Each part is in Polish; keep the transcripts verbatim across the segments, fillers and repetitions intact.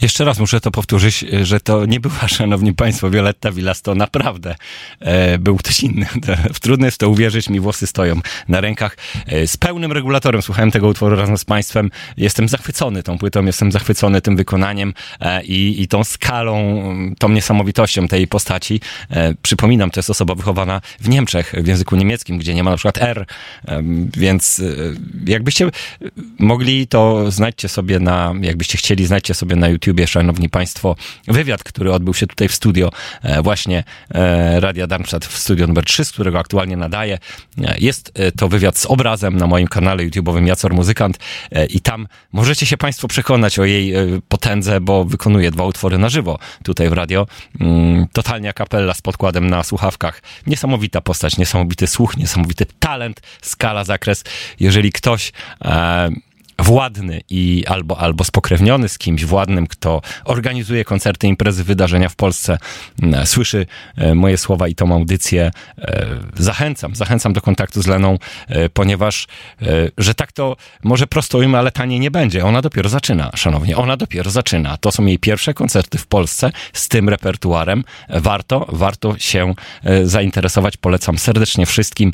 Jeszcze raz muszę to powtórzyć, że to nie była, szanowni państwo, Violetta Villas, to naprawdę e, był ktoś inny. Trudno jest w to uwierzyć, mi włosy stoją na rękach. E, z pełnym regulatorem słuchałem tego utworu razem z państwem. Jestem zachwycony tą płytą, jestem zachwycony tym wykonaniem e, i, i tą skalą, tą niesamowitością tej postaci. E, przypominam, to jest osoba wychowana w Niemczech, w języku niemieckim, gdzie nie ma na przykład R, e, więc e, jakbyście mogli, to znajdźcie sobie na, jakbyście chcieli, znajdźcie sobie na YouTube, szanowni państwo, wywiad, który odbył się tutaj w studio właśnie Radia Darmstadt, w studio numer trzy, z którego aktualnie nadaję. Jest to wywiad z obrazem na moim kanale YouTube'owym Jacor Muzykant i tam możecie się państwo przekonać o jej potędze, bo wykonuje dwa utwory na żywo tutaj w radio. Totalnie a cappella z podkładem na słuchawkach. Niesamowita postać, niesamowity słuch, niesamowity talent, skala, zakres. Jeżeli ktoś e, władny i albo, albo spokrewniony z kimś władnym, kto organizuje koncerty, imprezy, wydarzenia w Polsce, słyszy moje słowa i tą audycję, zachęcam, zachęcam do kontaktu z Leną, ponieważ, że tak to może prosto ujmę, ale taniej nie będzie. Ona dopiero zaczyna, szanowni, ona dopiero zaczyna. To są jej pierwsze koncerty w Polsce z tym repertuarem. Warto, warto się zainteresować. Polecam serdecznie wszystkim.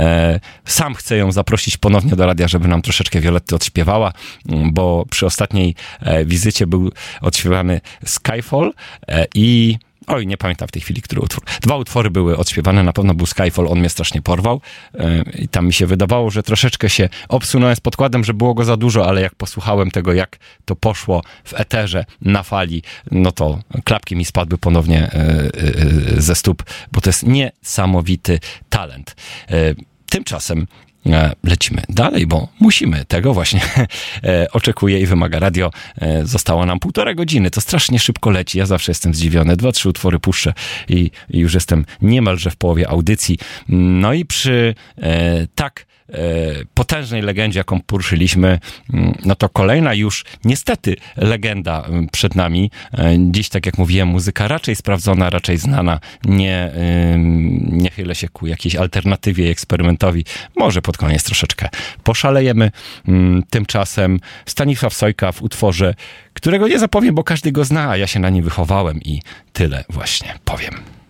Sam chcę ją zaprosić ponownie do radia, żeby nam troszeczkę Violetty odśpiewała, bo przy ostatniej e, wizycie był odśpiewany Skyfall e, i oj, nie pamiętam w tej chwili, który utwór. Dwa utwory były odśpiewane, na pewno był Skyfall, on mnie strasznie porwał e, i tam mi się wydawało, że troszeczkę się obsunąłem z podkładem, że było go za dużo, ale jak posłuchałem tego, jak to poszło w eterze, na fali, no to klapki mi spadły ponownie e, e, ze stóp, bo to jest niesamowity talent. E, tymczasem lecimy dalej, bo musimy. Tego właśnie oczekuje i wymaga radio. Zostało nam półtora godziny. To strasznie szybko leci. Ja zawsze jestem zdziwiony. Dwa, trzy utwory puszczę i, i już jestem niemalże w połowie audycji. No i przy e, tak potężnej legendzie, jaką poruszyliśmy, no to kolejna już niestety legenda przed nami. Dziś, tak jak mówiłem, muzyka raczej sprawdzona, raczej znana. Nie, nie chylę się ku jakiejś alternatywie i eksperymentowi. Może pod koniec troszeczkę poszalejemy. Tymczasem Stanisław Sojka w utworze, którego nie zapowiem, bo każdy go zna, a ja się na nim wychowałem i tyle właśnie powiem.